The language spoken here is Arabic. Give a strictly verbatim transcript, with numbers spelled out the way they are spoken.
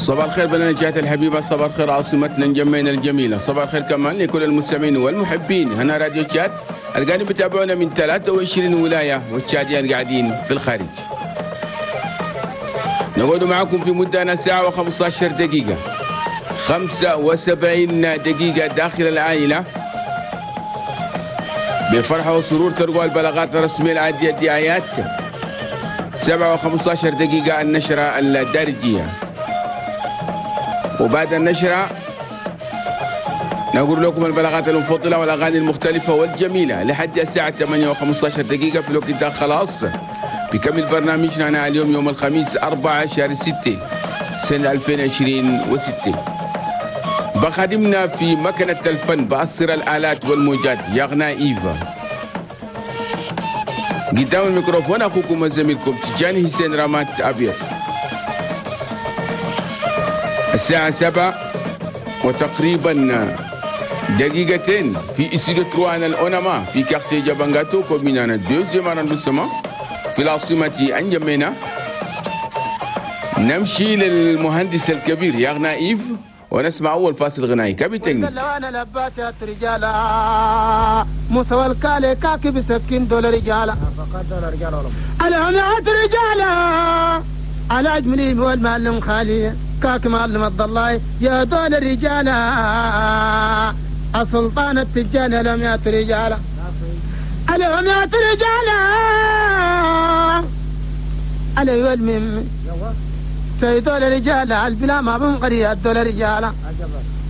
صباح الخير بلدنا جهة الحبيبة، صباح الخير عاصمتنا نجمينا الجميلة، صباح الخير كمان لكل المستمعين والمحبين. هنا راديو تشاد القاعدين بتابعونا من ثلاثة وعشرين ولاية، والتشاديين قاعدين في الخارج. نقعد معكم في مدة ساعة وخمسة عشر دقيقة، خمسة وسبعين دقيقة داخل العائلة، بفرحة وسرور ترقى البلاغات الرسمية العادية الدعايات. سبعة وخمسة عشر دقيقة النشرة الدارجية، وبعد النشرة نقول لكم البلاغات المفضلة والأغاني المختلفة والجميلة لحد الساعة ثمانية وخمسة عشر دقيقة. في الوقت ده خلاص بكمل برنامجنا أنا اليوم يوم الخميس أربعة شهر ستة سنة ألفين وعشرين وستة. بخدمنا في مكنة الفن بأسر الآلات والموجات يغنى إيفا. قدام الميكروفون أخوكم وزميلكم تجاني حسين رامات أبيض. الساعة سبعة وتقريبا دقيقتين في إسيدو تروان الأونما في كارسي جابانغاتو كومينانا دوزيام أراندوسما في العاصمة أنجمينا. نمشي للمهندس الكبير يغنى إيف ونسمع أول فاصل غنائي كابي تكنيك. أنا لباسات رجالة مستوى الكالي كاكي بسكين دول رجالة العمات رجالة على أجملي والمعلم خالي كاك معلم الضلاي يا دول الرجالة السلطان التجاني العمات رجالة العمات رجالة على يولمي سيدول الرجالة البلا ما بنقري الدول رجالة